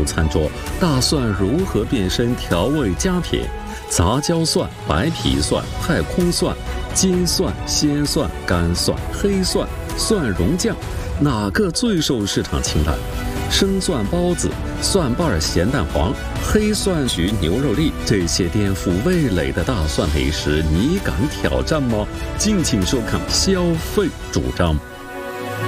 入餐桌，大蒜如何变身调味佳品？杂交蒜、白皮蒜、太空蒜、金蒜、鲜蒜、干蒜、黑蒜、蒜蓉酱，哪个最受市场青睐？生蒜包子、蒜瓣咸蛋黄、黑蒜焗牛肉粒，这些颠覆味蕾的大蒜美食，你敢挑战吗？敬请收看《消费主张》。